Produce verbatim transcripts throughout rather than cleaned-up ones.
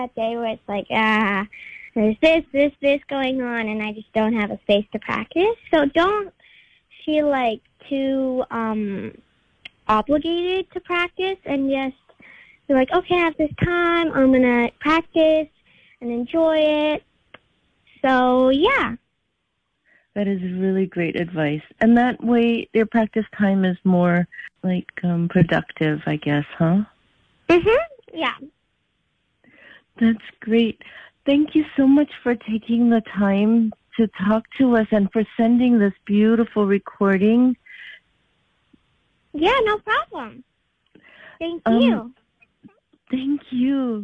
that day where it's like, ah, there's this, this, this going on, and I just don't have a space to practice. So don't feel like too um, obligated to practice, and just be like, okay, I have this time, I'm going to practice and enjoy it. So, yeah. That is really great advice. And that way, your practice time is more, like, um, productive, I guess, huh? Mm-hmm, yeah. That's great. Thank you so much for taking the time to talk to us and for sending this beautiful recording. Yeah, no problem. Thank um, you. Thank you.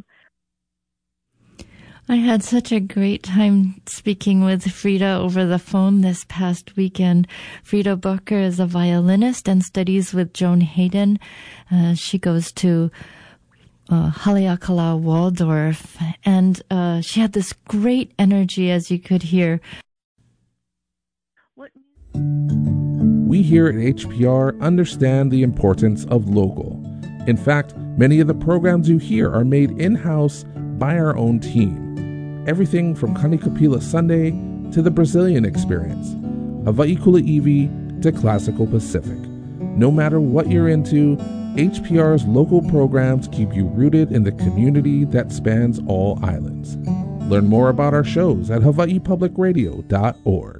I had such a great time speaking with Frida over the phone this past weekend. Frida Booker is a violinist and studies with Joan Hayden. Uh, she goes to uh, Haleakala Waldorf, and uh, she had this great energy, as you could hear. We here at H P R understand the importance of local. In fact, many of the programs you hear are made in-house by our own team. Everything from Kanikapila Sunday to the Brazilian experience, Hawaii Kuleiwi to Classical Pacific. No matter what you're into, H P R's local programs keep you rooted in the community that spans all islands. Learn more about our shows at hawaii public radio dot org.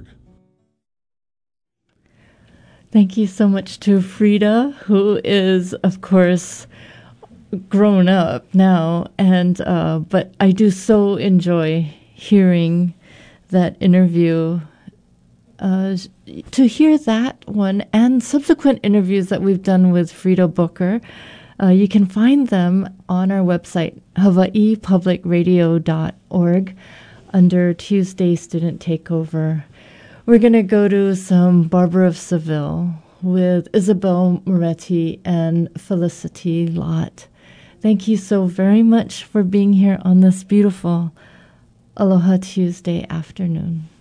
Thank you so much to Frida, who is, of course, grown up now, and uh, but I do so enjoy hearing that interview. Uh, to hear that one and subsequent interviews that we've done with Frida Booker, uh, you can find them on our website, hawaii public radio dot org, under Tuesday Student Takeover. We're going to go to some Barbara of Seville with Isabel Moretti and Felicity Lott. Thank you so very much for being here on this beautiful Aloha Tuesday afternoon.